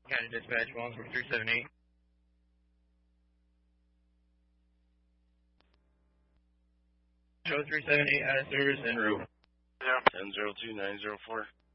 County Dispatch, Wallensburg 378. Show 378 out of service en route. Yeah. 10-02-904.